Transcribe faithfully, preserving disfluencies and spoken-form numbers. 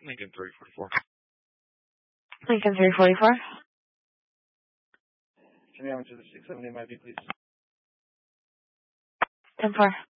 Lincoln three forty-four. Lincoln three forty-four. Can you answer the six seventy maybe, please? ten four.